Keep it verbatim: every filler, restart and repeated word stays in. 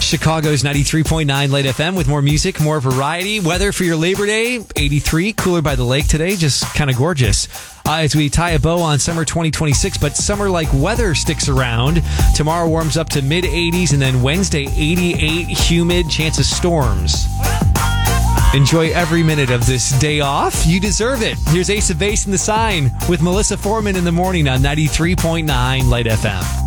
Chicago's ninety-three point nine Light F M with more music, more variety. Weather for your Labor Day, eighty-three, cooler by the lake today, just kind of gorgeous. Uh, as we tie a bow on summer twenty twenty-six, but summer-like weather sticks around. Tomorrow warms up to mid eighties, and then Wednesday, eighty-eight, humid, chance of storms. Enjoy every minute of this day off. You deserve it. Here's Ace of Base and the Sign with Melissa Foreman in the morning on ninety-three point nine Light F M.